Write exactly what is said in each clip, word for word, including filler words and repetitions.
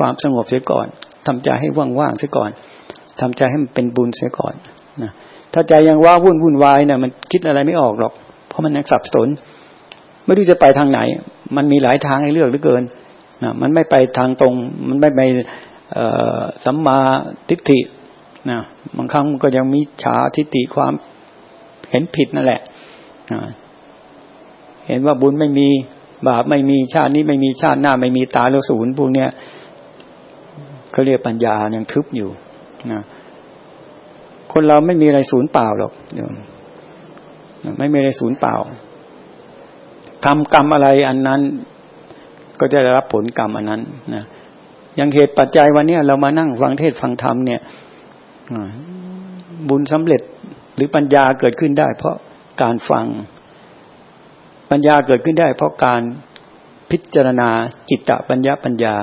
ความสงบเสียก่อนทำใจให้ว่างๆเสียก่อนทำใจให้มันเป็นบุญเสียก่อนนะถ้าใจยังว้าวุ่นวุ่นวายเนี่ยมันคิดอะไรไม่ออกหรอกเพราะมันยังสับสนไม่รู้จะไปทางไหนมันมีหลายทางให้เลือกเหลือเกินนะมันไม่ไปทางตรงมันไม่ไปเอ่อสัมมาทิฏฐินะบางครั้งมันก็ยังมีฉาทิฏฐิความเห็นผิดนั่นแหละนะเห็นว่าบุญไม่มีบาปไม่มีชาตินี้ไม่มีชาติหน้าไม่มีตายแล้วศูนย์พวกเนี้ยเขาเรียกปัญญายังทึบอยู่นะคนเราไม่มีอะไรศูนย์เปล่าหรอกเดี๋ยวไม่มีอะไรศูนย์เปล่าทำกรรมอะไรอันนั้นก็จะได้รับผลกรรมอันนั้นนะอย่างเหตุปัจจัยวันนี้เรามานั่งฟังเทศน์ฟังธรรมเนี่ยบุญสำเร็จหรือปัญญาเกิดขึ้นได้เพราะการฟังปัญญาเกิดขึ้นได้เพราะการพิจารณาจิตตปัญญาปัญญา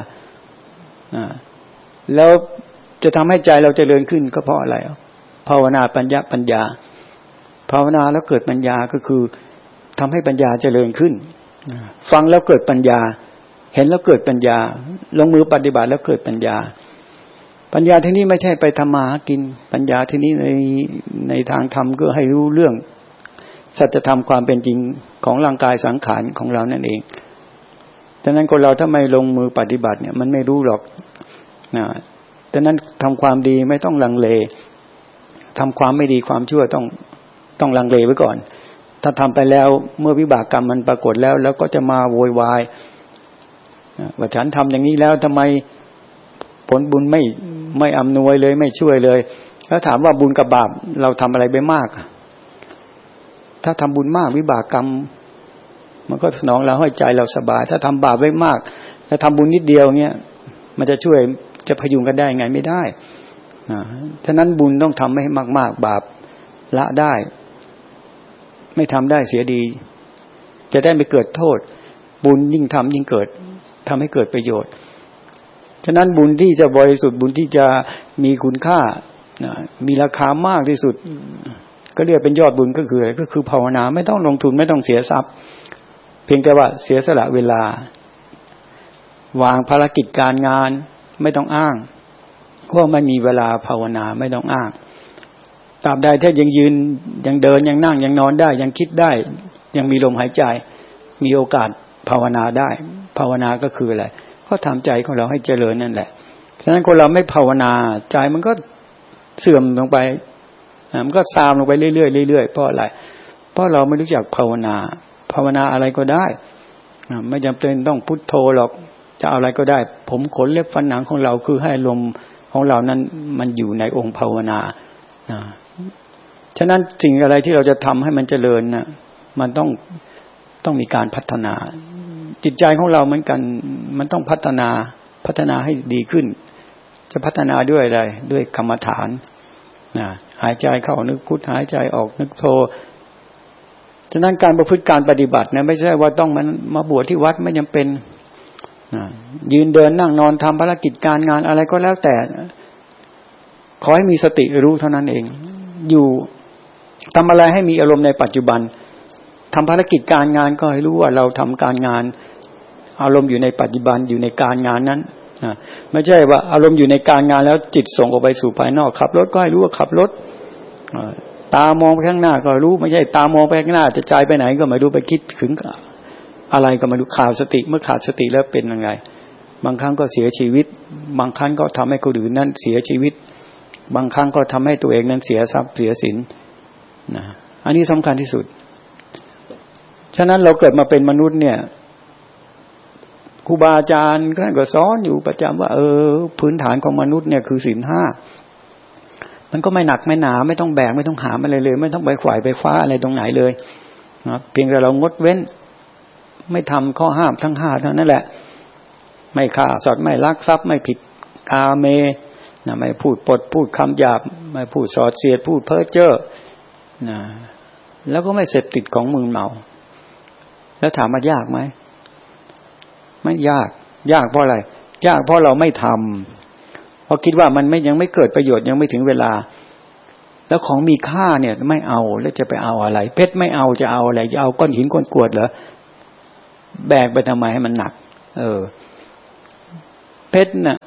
แล้วจะทำให้ใจเราเจริญขึ้นก็เพราะอะไรภาวนาปัญญาปัญญาภาวนาแล้วเกิดปัญญาก็คือทำให้ปัญญาเจริญขึ้นฟังแล้วเกิดปัญญาเห็นแล้วเกิดปัญญาลงมือปฏิบัติแล้วเกิดปัญญาปัญญาที่นี่ไม่ใช่ไปทำมาหากินปัญญาที่นี่ในในทางธรรมก็ให้รู้เรื่องสัจธรรมความเป็นจริงของร่างกายสังขารของเรานั่นเองฉะนั้นคนเราถ้าไม่ลงมือปฏิบัติเนี่ยมันไม่รู้หรอกนะฉะนั้นทำความดีไม่ต้องลังเลทำความไม่ดีความชั่วต้องต้องลังเลไว้ก่อนถ้าทำไปแล้วเมื่อวิบากกรรมมันปรากฏแล้วแล้วก็จะมาโวยวายว่าฉันทำอย่างนี้แล้วทำไมผลบุญไม่ไม่อำนวยเลยไม่ช่วยเลยแล้วถามว่าบุญกับบาปเราทำอะไรไปมากถ้าทำบุญมากวิบากกรรมมันก็สนองเราให้ใจเราสบายถ้าทำบาปไว้มากแล้วทำบุญนิดเดียวเงี้ยมันจะช่วยจะพยุงกันได้ไงไม่ได้นะฉะนั้นบุญต้องทำให้มากๆบาปละได้ไม่ทำได้เสียดีจะได้ไม่เกิดโทษบุญยิ่งทำยิ่งเกิดทำให้เกิดประโยชน์ฉะนั้นบุญที่จะบริสุทธิ์บุญที่จะมีคุณค่านะมีราคามากที่สุดก็เรียกเป็นยอดบุญก็คืออะไรก็คือภาวนาไม่ต้องลงทุนไม่ต้องเสียทรัพย์เพียงแต่ว่าเสียสละเวลาวางภารกิจการงานไม่ต้องอ้างว่าไม่มีเวลาภาวนาไม่ต้องอ้างตราบใดถ้ายังยืนยังเดินยังนั่งยังนอนได้ยังคิดได้ยังมีลมหายใจมีโอกาสภาวนาได้ภาวนาก็คืออะไรก็ทำใจของเราให้เจริญนั่นแหละฉะนั้นคนเราไม่ภาวนาใจมันก็เสื่อมลงไปมันก็ซามลงไปเรื่อยๆเรื่อยๆเพราะอะไรเพราะเราไม่รู้จักภาวนาภาวนาอะไรก็ได้ไม่จำเป็นต้องพุทโธหรอกจะเอาอะไรก็ได้ผมขนเล็บฟันหนังของเราคือให้ลมของเรานั้นมันอยู่ในองค์ภาวนาฉะนั้นสิ่งอะไรที่เราจะทำให้มันเจริญนะมันต้องต้องมีการพัฒนาจิตใจของเราเหมือนกันมันต้องพัฒนาพัฒนาให้ดีขึ้นจะพัฒนาด้วยอะไรด้วยกรรมฐานนะหายใจเข้านึกพุทหายใจออกนึกโธฉะนั้นการประพฤติการปฏิบัตินะไม่ใช่ว่าต้องมันมาบวชที่วัดไม่จำเป็นนะยืนเดินนั่งนอนทำภารกิจการงานอะไรก็แล้วแต่ขอให้มีสติรู้เท่านั้นเองอยู่ทำอะไรให้มีอารมณ์ในปัจจุบันทำภารกิจการงานก็ให้รู้ว่าเราทำการงานอารมณ์อยู่ในปัจจุบันอยู่ในการงานนั้นนะไม่ใช่ว่าอารมณ์อยู่ในการงานแล้วจิตส่งออกไปสู่ภายนอกขับรถก็ให้รู้ว่าขับรถตามองไปข้างหน้าก็รู้ไม่ใช่ตามองไปข้างหน้าจะใจไปไหนก็ไม่รู้ไปคิดถึงอะไรก็ไม่รู้ขาดสติเมื่อขาดสติแล้วเป็นยังไงบางครั้งก็เสียชีวิตบางครั้งก็ทำให้คนอื่นนั้นเสียชีวิตบางครั้งก็ทำให้ตัวเองนั้นเสียทรัพย์เสียสินนะอันนี้สำคัญที่สุดฉะนั้นเราเกิดมาเป็นมนุษย์เนี่ยครูบาอาจารย์ท่านก็สอนอยู่ประจำว่าเออพื้นฐานของมนุษย์เนี่ยคือศีลห้ามันก็ไม่หนักไม่หนาไม่ต้องแบกไม่ต้องหามอะไรเลยไม่ต้องไปขวายไปคว้าอะไรตรงไหนเลยนะเพียงแต่เรางดเว้นไม่ทำข้อห้ามทั้งห้าเท่านั้นแหละไม่ฆ่าสัตว์ไม่ลักทรัพย์ไม่ผิดกาเมนะไม่พูดปดพูดคำหยาบไม่พูดส่อเสียดพูดเพ้อเจ้อนะแล้วก็ไม่เสพติดของมึนเมาแล้วถามว่ายากไหมไม่ยากยากเพราะอะไรยากเพราะเราไม่ทำเพราะคิดว่ามันไม่ยังไม่เกิดประโยชน์ยังไม่ถึงเวลาแล้วของมีค่าเนี่ยไม่เอาแล้วจะไปเอาอะไรเพชรไม่เอาจะเอาอะไรจะเอาก้อนหินก้อนกรวดเหรอแบกไปทำไมให้มันหนักเออเพชรน่ะ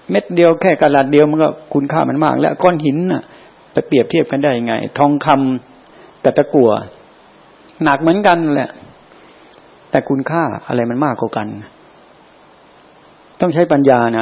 เม็ดเดียวแค่กะลัดเดียวมันก็คุณค่ามันมากแล้วก้อนหินน่ะไปเปรียบเทียบกันได้ยังไงทองคำกับตะกั่วหนักเหมือนกันแหละแต่คุณค่าอะไรมันมากกว่ากันต้องใช้ปัญญานะ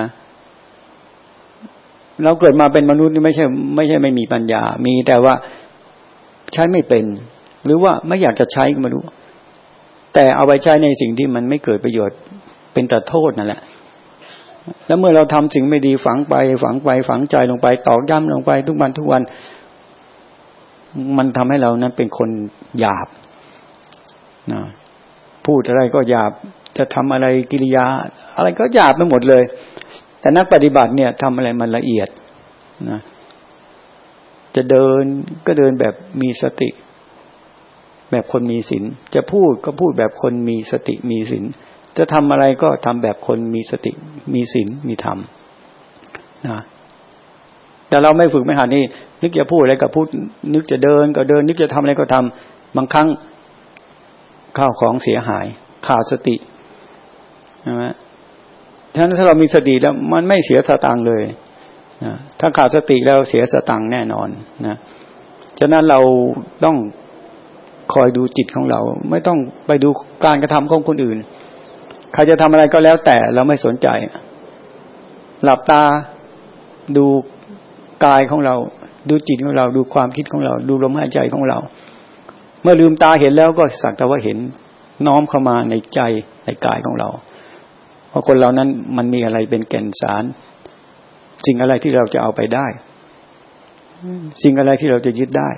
เราเกิดมาเป็นมนุษย์นี่ไม่ใช่ไม่ใช่ไม่มีปัญญามีแต่ว่าใช้ไม่เป็นหรือว่าไม่อยากจะใช้ก็ไม่รู้แต่เอาไปใช้ในสิ่งที่มันไม่เกิดประโยชน์เป็นแต่โทษนั่นแหละแล้วเมื่อเราทำสิ่งไม่ดีฝังไปฝังไปฝังใจลงไปตอกย้ำลงไปทุกวันทุกวันมันทำให้เรานั้นเป็นคนหยาบนะพูดอะไรก็หยาบจะทำอะไรกิริยาอะไรก็หยาบไปหมดเลยแต่นักปฏิบัติเนี่ยทำอะไรมันละเอียดนะจะเดินก็เดินแบบมีสติแบบคนมีศีลจะพูดก็พูดแบบคนมีสติมีศีลจะทำอะไรก็ทำแบบคนมีสติมีศีลมีธรรมนะแต่เราไม่ฝึกไม่หัดนี่นึกจะพูดอะไรก็พูดนึกจะเดินก็เดินนึกจะทำอะไรก็ทำบางครั้งข้าวของเสียหายขาดสติใช่ไหมฉะนั้นถ้าเรามีสติแล้วมันไม่เสียสตางค์เลยนะถ้าขาดสติแล้วเสียสตางค์แน่นอนนะฉะนั้นเราต้องคอยดูจิตของเราไม่ต้องไปดูการกระทำของคนอื่นใครจะทำอะไรก็แล้วแต่เราไม่สนใจหลับตาดูกายของเราดูจิตของเราดูความคิดของเราดูลมหายใจของเราเมื่อลืมตาเห็นแล้วก็สักแต่ว่าเห็นน้อมเข้ามาในใจในกายของเราเพราะคนเรานั้นมันมีอะไรเป็นแก่นสารสิ่งอะไรที่เราจะเอาไปได้สิ่งอะไรที่เราจะยึดได้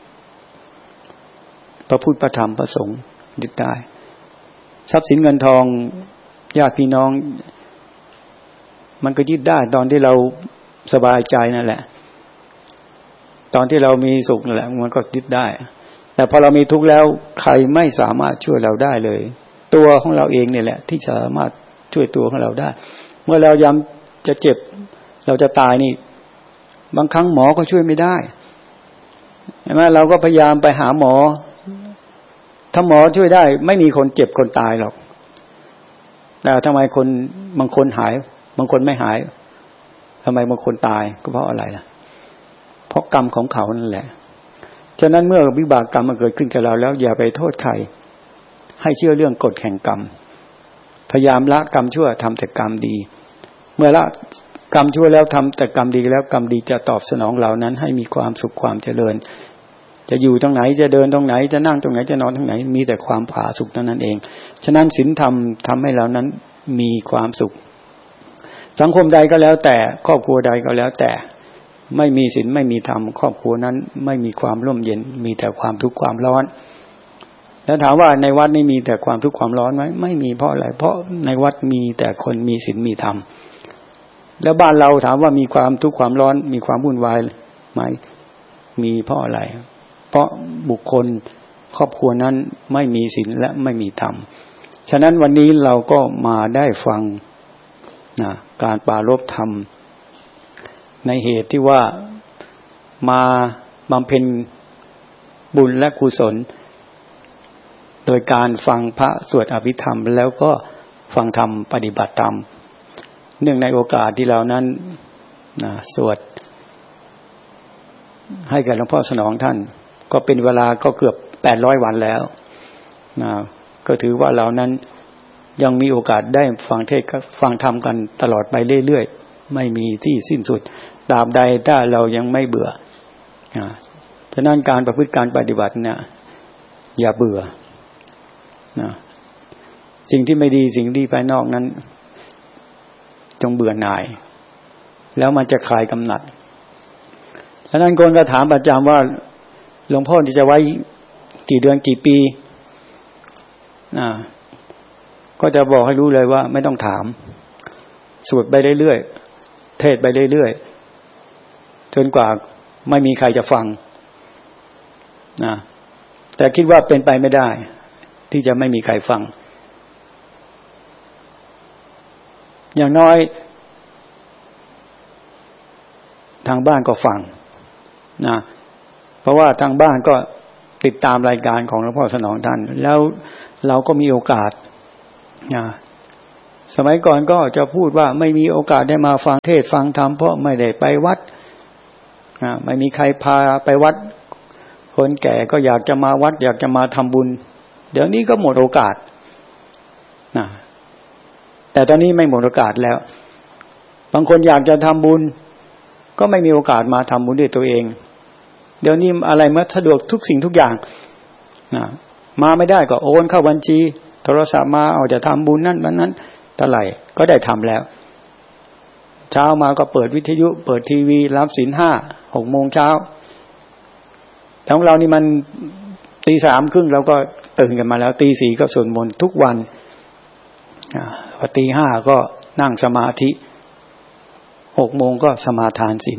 พระพุทธพระธรรมพระสงฆ์ยึดได้ทรัพย์สินเงินทองญาติพี่น้องมันก็ยึดได้ตอนที่เราสบายใจนั่นแหละตอนที่เรามีสุขนั่นแหละมันก็ยึดได้แต่พอเรามีทุกข์แล้วใครไม่สามารถช่วยเราได้เลยตัวของเราเองเนี่ยแหละที่สามารถช่วยตัวของเราได้เมื่อเรายามจะเจ็บเราจะตายนี่บางครั้งหมอก็ช่วยไม่ได้ใช่ไหมเราก็พยายามไปหาหมอถ้าหมอช่วยได้ไม่มีคนเจ็บคนตายหรอกแต่ทำไมคนบางคนหายบางคนไม่หายทำไมบางคนตายก็เพราะอะไรล่ะเพราะกรรมของเขานั่นแหละฉะนั้นเมื่อวิบากกรรมมันเกิดขึ้นกับเราแล้วอย่าไปโทษใครให้เชื่อเรื่องกฎแห่งกรรมพยายามละกรรมชั่วทำแต่กรรมดีเมื่อละกรรมชั่วแล้วทำแต่กรรมดีแล้วกรรมดีจะตอบสนองเหล่านั้นให้มีความสุขความเจริญจะอยู่ตรงไหนจะเดินตรงไหนจะนั่งตรงไหนจะนอนตรงไหนมีแต่ความผาสุกเท่านั้นเองฉะนั้นศีลธรรมทำให้เรานั้นมีความสุขสังคมใดก็แล้วแต่ครอบครัวใดก็แล้วแต่ไม่มีศีลไม่มีธรรมครอบครัวนั้นไม่มีความร่มเย็นมีแต่ความทุกข์ความร้อนแล้วถามว่าในวัดนี่มีแต่ความทุกข์ความร้อนไหมไม่มีเพราะอะไรเพราะในวัดมีแต่คนมีศีลมีธรรมแล้วบ้านเราถามว่ามีความทุกข์ความร้อนมีความวุ่นวายไหมมีเพราะอะไรเพราะบุคคลครอบครัวนั้นไม่มีศีลและไม่มีธรรมฉะนั้นวันนี้เราก็มาได้ฟังนะการปรารภธรรมในเหตุที่ว่ามาบำเพ็ญบุญและกุศลโดยการฟังพระสวดอภิธรรมแล้วก็ฟังธรรมปฏิบัติธรรมเนื่องในโอกาสที่เรานั้นนะสวดให้กับหลวงพ่อสนองท่านก็เป็นเวลาก็เกือบแปดร้อยวันแล้วนะก็ถือว่าเรานั้นยังมีโอกาสได้ฟังเทศน์ฟังธรรมกันตลอดไปเรื่อยๆไม่มีที่สิ้นสุดตราบใดถ้าเรายังไม่เบื่อนะฉะนั้นการประพฤติการปฏิบัติเนี่ยอย่าเบื่อนะสิ่งที่ไม่ดีสิ่งที่ภายนอกนั้นจงเบื่อหน่ายแล้วมันจะคลายกำหนัดฉะนั้นคนก็ถามประจำว่าหลวงพ่อที่จะไว้กี่เดือนกี่ปีนะก็จะบอกให้รู้เลยว่าไม่ต้องถามสวดไปเรื่อยๆเทศไปเรื่อยๆจนกว่าไม่มีใครจะฟังนะแต่คิดว่าเป็นไปไม่ได้ที่จะไม่มีใครฟังอย่างน้อยทางบ้านก็ฟังนะเพราะว่าทางบ้านก็ติดตามรายการของหลวงพ่อสนองท่านแล้วเราก็มีโอกาสนะสมัยก่อนก็จะพูดว่าไม่มีโอกาสได้มาฟังเทศน์ฟังธรรมเพราะไม่ได้ไปวัดอ่าไม่มีใครพาไปวัดคนแก่ก็อยากจะมาวัดอยากจะมาทำบุญเดี๋ยวนี้ก็หมดโอกาสนะแต่ตอนนี้ไม่หมดโอกาสแล้วบางคนอยากจะทำบุญก็ไม่มีโอกาสมาทำบุญด้วยตัวเองเดี๋ยวนี้อะไรมันสะดวกทุกสิ่งทุกอย่างนะมาไม่ได้ก็โอนเข้าบัญชีโทรศัพท์มาเอาจะทำบุญนั่นวันนั้นเท่าไหร่ก็ได้ทำแล้วเช้ามาก็เปิดวิทยุเปิดทีวีรับศีลห้าหกโมงเช้าแต่ของเรานี่มันตีสามครึ่งเราก็ตื่นกันมาแล้วตีสี่ก็สวดมนต์ทุกวันพอตีห้าก็นั่งสมาธิหกโมงก็สมาทานศีล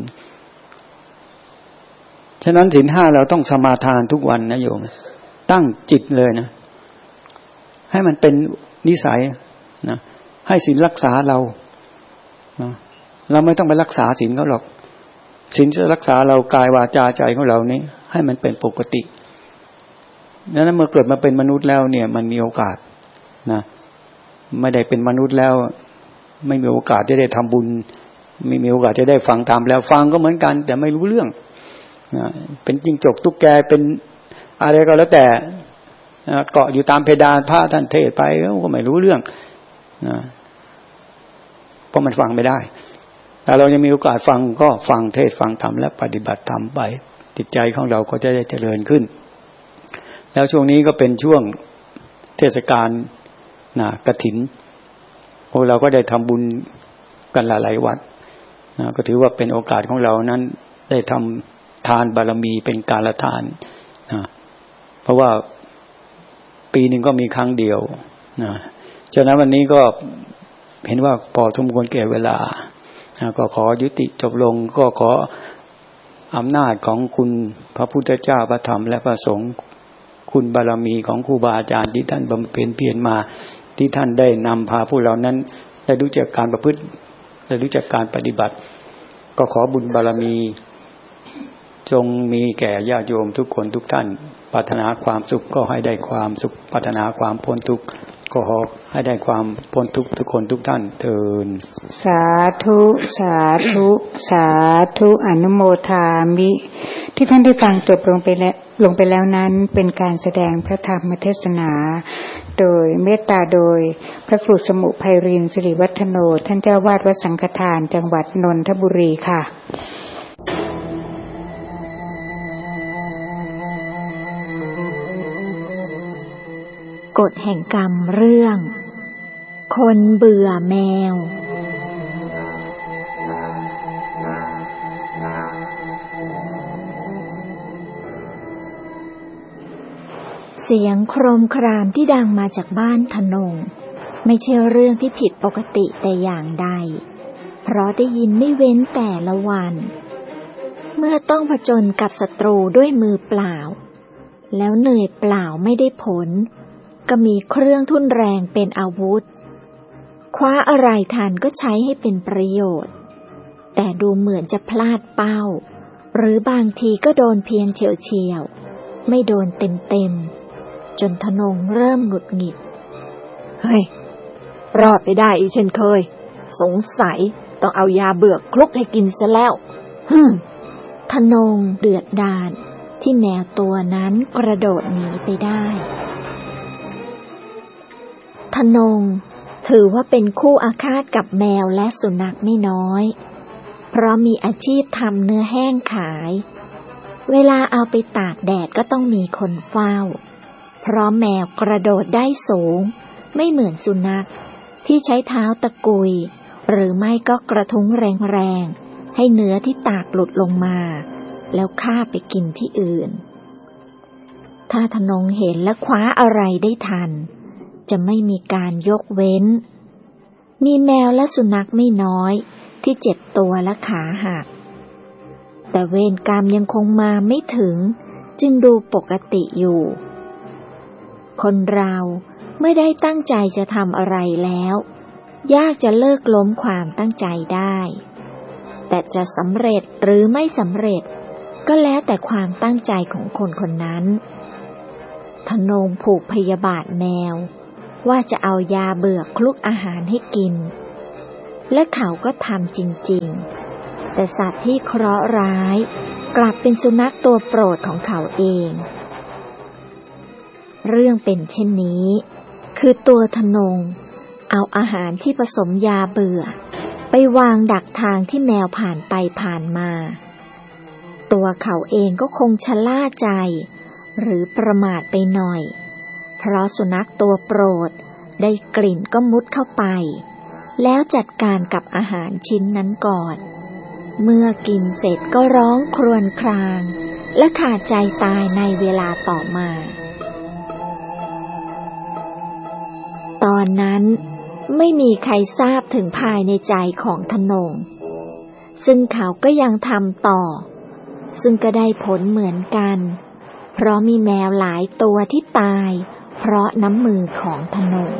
ฉะนั้นศีลห้าเราต้องสมาทานทุกวันนะโยมตั้งจิตเลยนะให้มันเป็นนิสัยนะให้ศีลรักษาเรานะเราไม่ต้องไปรักษาศีลเขาหรอกศีลจะรักษาเรากายวาจาใจของเรานี้ให้มันเป็นปกติดังนั้นเมื่อเกิดมาเป็นมนุษย์แล้วเนี่ยมันมีโอกาสนะไม่ได้เป็นมนุษย์แล้วไม่มีโอกาสจะได้ทำบุญไม่มีโอกาสจะได้ฟังธรรมแล้วฟังก็เหมือนกันแต่ไม่รู้เรื่องนะเป็นจิ้งจกตุ๊กแกเป็นอะไรก็แล้วแต่นะเกาะอยู่ตามเพดานพระท่านเทศไปก็ไม่รู้เรื่องนะเพราะมันฟังไม่ได้แต่เรายังมีโอกาสฟังก็ฟังเทศฟังธรรมและปฏิบัติธรรมไปจิตใจของเราก็จะได้เจริญขึ้นแล้วช่วงนี้ก็เป็นช่วงเทศกาลนะกฐินพวกเราก็ได้ทำบุญกันหลายๆวัดนะก็ถือว่าเป็นโอกาสของเรานั้นได้ทำทานบารมีเป็นกาลทานนะเพราะว่าปีหนึ่งก็มีครั้งเดียวนะฉะนั้นวันนี้ก็เห็นว่าพอสมควรแก่เวลานะก็ขอยุติจบลงก็ขออำนาจของคุณพระพุทธเจ้าพระธรรมและพระสงฆ์คุณบารมีของครูบาอาจารย์ที่ท่านบำเพ็ญเพียรมาที่ท่านได้นำพาพวกเรานั้นได้รู้จักการประพฤติได้รู้จักการปฏิบัติก็ขอบุญบารมีจงมีแก่ญาติโยมทุกคนทุกท่านปรารถนาความสุขก็ให้ได้ความสุขปรารถนาความพ้นทุกข์ก็ขอให้ได้ความพ้นทุกข์ทุกคนทุกท่านเทอญสาธุสาธุสาธุอนุโมทามิที่ท่านได้ฟังจบลงไปแล้วลงไปแล้วนั้นเป็นการแสดงพระธรรมเทศนาโดยเมตตาโดยพระครูสมุไพรินทร์สิริวัฒโนท่านเจ้าวาดวัดสังฆทานจังหวัดนนทบุรีค่ะกฎแห่งกรรมเรื่องคนเบื่อแมวเสียงโครมครามที่ดังมาจากบ้านธนงไม่ใช่เรื่องที่ผิดปกติแต่อย่างใดเพราะได้ยินไม่เว้นแต่ละวันเมื่อต้องผจญกับศัตรูด้วยมือเปล่าแล้วเหนื่อยเปล่าไม่ได้ผลก็มีเครื่องทุ่นแรงเป็นอาวุธคว้าอะไรทันก็ใช้ให้เป็นประโยชน์แต่ดูเหมือนจะพลาดเป้าหรือบางทีก็โดนเพียงเฉียวๆไม่โดนเต็มๆจนธนงเริ่มหงุดหงิดเฮ้ยรอดไปได้อีกเช่นเคยสงสัยต้องเอายาเบื่อคลุกให้กินซะแล้วฮึมธนงเดือดดาลที่แมวตัวนั้นกระโดดหนีไปได้ธนงถือว่าเป็นคู่อาฆาตกับแมวและสุนัขไม่น้อยเพราะมีอาชีพทำเนื้อแห้งขายเวลาเอาไปตากแดดก็ต้องมีคนเฝ้าเพราะแมวกระโดดได้สูงไม่เหมือนสุนัขที่ใช้เท้าตะกุยหรือไม่ก็กระทุ้งแรงๆให้เนื้อที่ตากหลุดลงมาแล้วฆ่าไปกินที่อื่นถ้าธนงเห็นและคว้าอะไรได้ทันจะไม่มีการยกเว้นมีแมวและสุนัขไม่น้อยที่เจ็บตัวและขาหักแต่เวรกรรมยังคงมาไม่ถึงจึงดูปกติอยู่คนเราเมื่อได้ตั้งใจจะทำอะไรแล้วยากจะเลิกล้มความตั้งใจได้แต่จะสำเร็จหรือไม่สำเร็จก็แล้วแต่ความตั้งใจของคนคนนั้นธนงผูกพยาบาทแมวว่าจะเอายาเบื่อคลุกอาหารให้กินและเขาก็ทำจริงๆแต่สัตว์ที่เคราะห์ร้ายกลับเป็นสุนัขตัวโปรดของเขาเองเรื่องเป็นเช่นนี้คือตัวทนงเอาอาหารที่ผสมยาเบื่อไปวางดักทางที่แมวผ่านไปผ่านมาตัวเขาเองก็คงชะล่าใจหรือประมาทไปหน่อยเพราะสุนัขตัวโปรดได้กลิ่นก็มุดเข้าไปแล้วจัดการกับอาหารชิ้นนั้นก่อนเมื่อกินเสร็จก็ร้องครวญครางและขาดใจตายในเวลาต่อมาตอนนั้นไม่มีใครทราบถึงภายในใจของทนงซึ่งเขาก็ยังทำต่อซึ่งก็ได้ผลเหมือนกันเพราะมีแมวหลายตัวที่ตายเพราะน้ำมือของทนง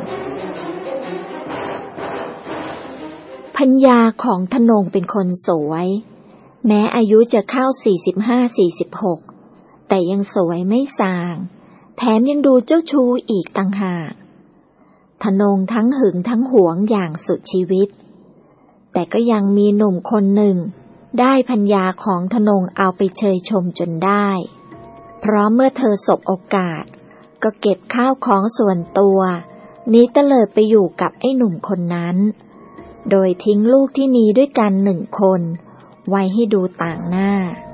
ภรรยาของทนงเป็นคนสวยแม้อายุจะเข้า สี่สิบห้า สี่สิบหก แต่ยังสวยไม่ส่างแถมยังดูเจ้าชู้อีกต่างหากทนงทั้งหึงทั้งหวงอย่างสุดชีวิตแต่ก็ยังมีหนุ่มคนหนึ่งได้ภรรยาของทนงเอาไปเชยชมจนได้เพราะเมื่อเธอสบโอกาสก็เก็บข้าวของส่วนตัวหนีเตลิดไปอยู่กับไอ้หนุ่มคนนั้นโดยทิ้งลูกที่มีด้วยกันหนึ่งคนไว้ให้ดูต่างหน้า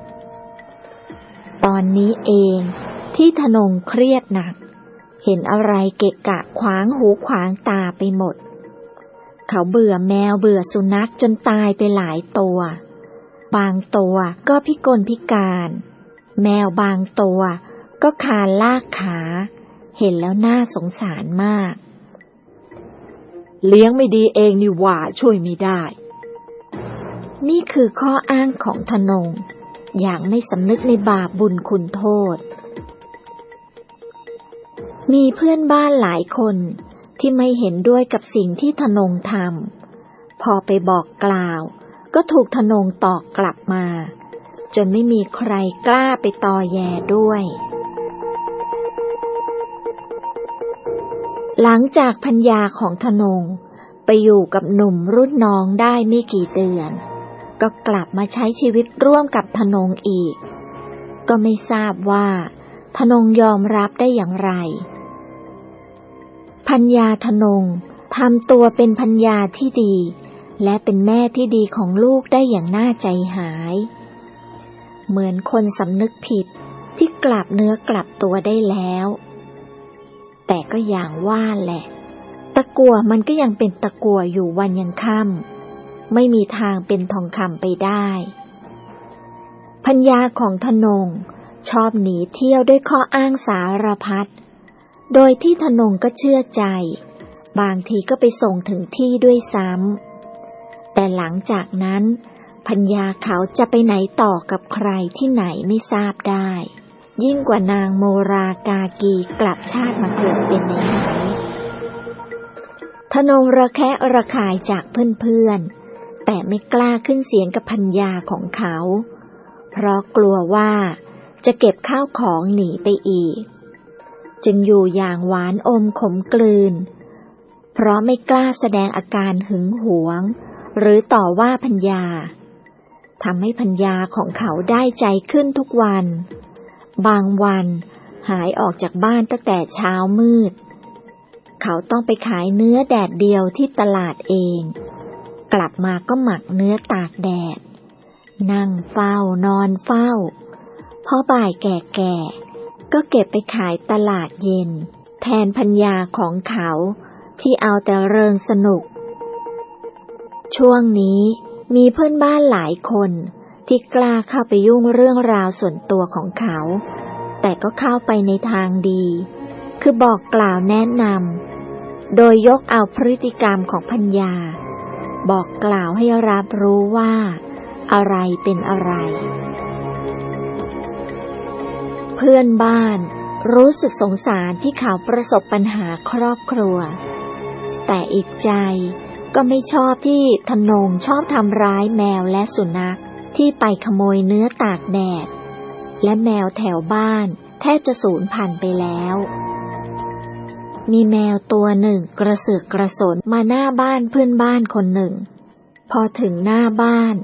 ตอนนี้เองที่ทนงเครียดหนักเห็นอะไรเกะกะขวางหูขวางตาไปหมดเขาเบื่อแมวเบื่อสุนัขจนตายไปหลายตัวบางตัวก็พิกลพิการแมวบางตัวก็คานลากขาเห็นแล้วน่าสงสารมากเลี้ยงไม่ดีเองนี่หว่าช่วยไม่ได้นี่คือข้ออ้างของทนงอย่างไม่สำนึกในบาปบุญคุณโทษมีเพื่อนบ้านหลายคนที่ไม่เห็นด้วยกับสิ่งที่ทนงทำพอไปบอกกล่าวก็ถูกทนงตอบกลับมาจนไม่มีใครกล้าไปตอแยด้วยหลังจากภรรยาของทนงไปอยู่กับหนุ่มรุ่นน้องได้ไม่กี่เดือนก็กลับมาใช้ชีวิตร่วมกับทนงอีกก็ไม่ทราบว่าทนงยอมรับได้อย่างไรภรรยาทนงทำตัวเป็นภรรยาที่ดีและเป็นแม่ที่ดีของลูกได้อย่างน่าใจหายเหมือนคนสำนึกผิดที่กลับเนื้อกลับตัวได้แล้วแต่ก็อย่างว่าแหละตะกั่วมันก็ยังเป็นตะกั่วอยู่วันยังค่ำไม่มีทางเป็นทองคำไปได้ภรรยาของทนงชอบหนีเที่ยวด้วยข้ออ้างสารพัดโดยที่ทนงก็เชื่อใจบางทีก็ไปส่งถึงที่ด้วยซ้ำแต่หลังจากนั้นภรรยาเขาจะไปไหนต่อกับใครที่ไหนไม่ทราบได้ยิ่งกว่านางโมรากากีกลับชาติมาเกิดเป็นในไหนทนงระแคะระคายจากเพื่อนๆแต่ไม่กล้าขึ้นเสียงกับภรรยาของเขาเพราะกลัวว่าจะเก็บข้าวของหนีไปอีกจึงอยู่อย่างหวานอมขมกลืนเพราะไม่กล้าแสดงอาการหึงหวงหรือต่อว่าภรรยาทำให้ภรรยาของเขาได้ใจขึ้นทุกวันบางวันหายออกจากบ้านตั้งแต่เช้ามืดเขาต้องไปขายเนื้อแดดเดียวที่ตลาดเองกลับมาก็หมักเนื้อตากแดดนั่งเฝ้านอนเฝ้าพอบ่ายแก่ๆก็เก็บไปขายตลาดเย็นแทนภรรยาของเขาที่เอาแต่เริงสนุกช่วงนี้มีเพื่อนบ้านหลายคนที่กล้าเข้าไปยุ่งเรื่องราวส่วนตัวของเขาแต่ก็เข้าไปในทางดีคือบอกกล่าวแนะนำโดยยกเอาพฤติกรรมของภรรยาบอกกล่าวให้รับรู้ว่าอะไรเป็นอะไรเพื่อนบ้านรู้สึกสงสารที่เขาประสบปัญหาครอบครัวแต่อีกใจก็ไม่ชอบที่ทนงชอบทำร้ายแมวและสุนัขที่ไปขโมยเนื้อตากแดดและแมวแถวบ้านแทบจะสูญพันธุ์ไปแล้วมีแมวตัวหนึ่งกระเสือกกระสนมาหน้าบ้านเพื่อนบ้านคนหนึ่งพอถึงหน้าบ้าน